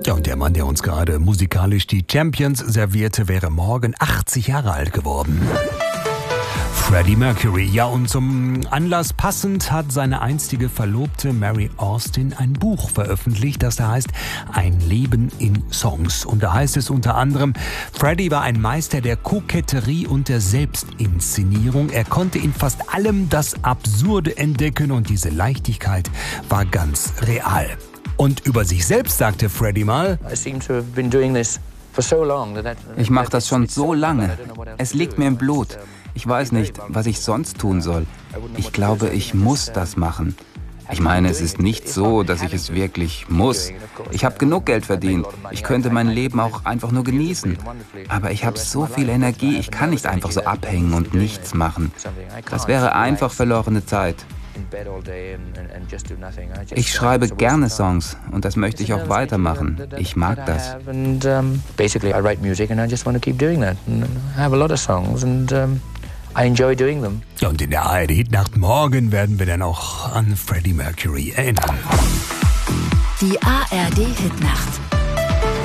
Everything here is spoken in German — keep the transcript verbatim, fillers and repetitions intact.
Ja, und der Mann, der uns gerade musikalisch die Champions servierte, wäre morgen achtzig Jahre alt geworden. Freddie Mercury. Ja, und zum Anlass passend hat seine einstige Verlobte Mary Austin ein Buch veröffentlicht, das da heißt Ein Leben in Songs. Und da heißt es unter anderem, Freddie war ein Meister der Koketterie und der Selbstinszenierung. Er konnte in fast allem das Absurde entdecken und diese Leichtigkeit war ganz real. Und über sich selbst sagte Freddie mal: Ich mache das schon so lange. Es liegt mir im Blut. Ich weiß nicht, was ich sonst tun soll. Ich glaube, ich muss das machen. Ich meine, es ist nicht so, dass ich es wirklich muss. Ich habe genug Geld verdient. Ich könnte mein Leben auch einfach nur genießen. Aber ich habe so viel Energie, ich kann nicht einfach so abhängen und nichts machen. Das wäre einfach verlorene Zeit. Ich schreibe gerne Songs und das möchte ich auch weitermachen. Ich mag das. I enjoy doing them. Ja, und in der A R D-Hitnacht morgen werden wir dann auch an Freddie Mercury erinnern. Die A R D-Hitnacht.